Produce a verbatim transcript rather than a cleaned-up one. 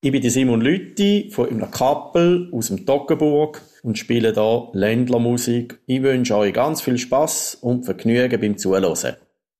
Ich bin Simon Lütti von einer Kappel aus dem Toggenburg und spiele hier Ländlermusik. Ich wünsche euch ganz viel Spass und Vergnügen beim Zuhören.